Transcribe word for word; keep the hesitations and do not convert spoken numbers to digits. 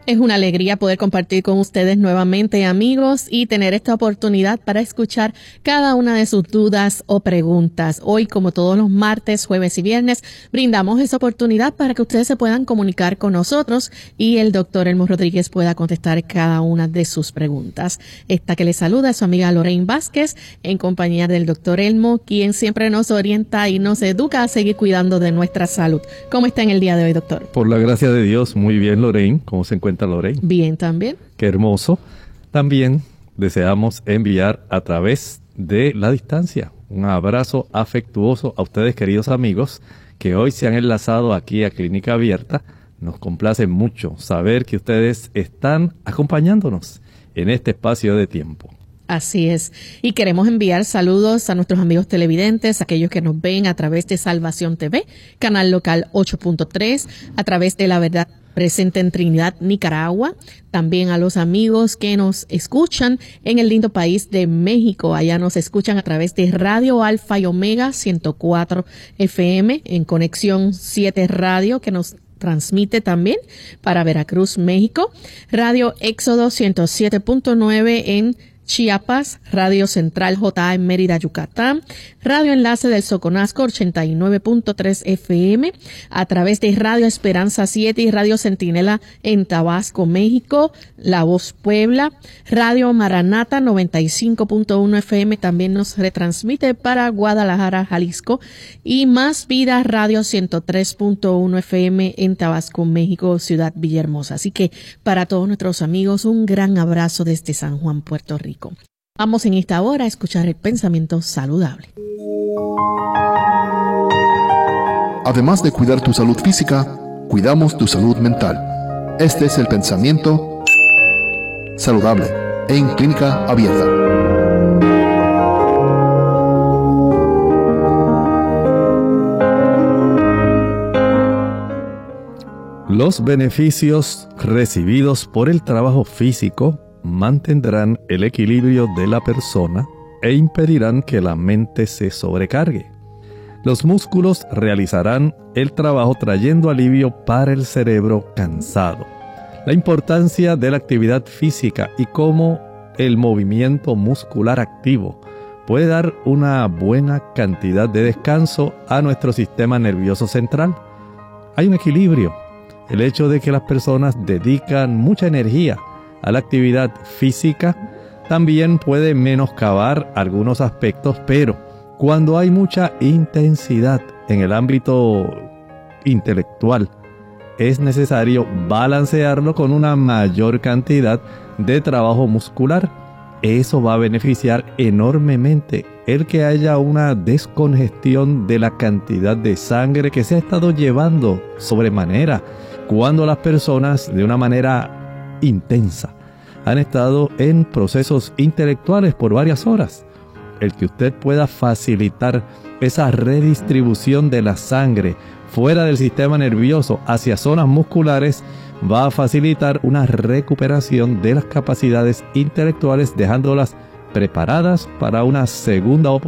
Es una alegría poder compartir con ustedes nuevamente, amigos, y tener esta oportunidad para escuchar cada una de sus dudas o preguntas. Hoy, como todos los martes, jueves y viernes, brindamos esa oportunidad para que ustedes se puedan comunicar con nosotros y el doctor Elmo Rodríguez pueda contestar cada una de sus preguntas. Esta que les saluda es su amiga Lorraine Vázquez, en compañía del doctor Elmo, quien siempre nos orienta y nos educa a seguir cuidando de nuestra salud. ¿Cómo está en el día de hoy, doctor? Por la gracia de Dios, muy bien, Lorraine. ¿Cómo se encuentra Lorraine? Bien, también. Qué hermoso. También deseamos enviar a través de la distancia un abrazo afectuoso a ustedes, queridos amigos, que hoy se han enlazado aquí a Clínica Abierta. Nos complace mucho saber que ustedes están acompañándonos en este espacio de tiempo. Así es. Y queremos enviar saludos a nuestros amigos televidentes, aquellos que nos ven a través de Salvación T V, canal local ocho punto tres, a través de La Verdad Presente en Trinidad, Nicaragua. También a los amigos que nos escuchan en el lindo país de México. Allá nos escuchan a través de Radio Alfa y Omega ciento cuatro F M, en Conexión siete Radio, que nos transmite también para Veracruz, México. Radio Éxodo ciento siete punto nueve en Chiapas, Radio Central J A en Mérida, Yucatán, Radio Enlace del Soconasco ochenta y nueve punto tres F M, a través de Radio Esperanza siete y Radio Centinela en Tabasco, México, La Voz Puebla, Radio Maranata noventa y cinco punto uno F M también nos retransmite para Guadalajara, Jalisco, y Más Vida Radio ciento tres punto uno F M en Tabasco, México, Ciudad Villahermosa. Así que para todos nuestros amigos, un gran abrazo desde San Juan, Puerto Rico. Vamos en esta hora a escuchar el pensamiento saludable. Además de cuidar tu salud física, cuidamos tu salud mental. Este es el pensamiento saludable en Clínica Abierta. Los beneficios recibidos por el trabajo físico mantendrán el equilibrio de la persona e impedirán que la mente se sobrecargue. Los músculos realizarán el trabajo trayendo alivio para el cerebro cansado. La importancia de la actividad física y cómo el movimiento muscular activo puede dar una buena cantidad de descanso a nuestro sistema nervioso central. Hay un equilibrio. El hecho de que las personas dedican mucha energía a la actividad física también puede menoscabar algunos aspectos, pero cuando hay mucha intensidad en el ámbito intelectual, es necesario balancearlo con una mayor cantidad de trabajo muscular. Eso va a beneficiar enormemente el que haya una descongestión de la cantidad de sangre que se ha estado llevando sobremanera cuando las personas de una manera intensa han estado en procesos intelectuales por varias horas. El que usted pueda facilitar esa redistribución de la sangre fuera del sistema nervioso hacia zonas musculares va a facilitar una recuperación de las capacidades intelectuales, dejándolas preparadas para una segunda oportunidad